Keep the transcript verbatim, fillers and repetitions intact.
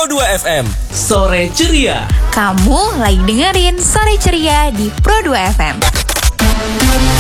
dua F M. Sore Ceria. Kamu lagi dengerin Sore Ceria di Pro dua F M.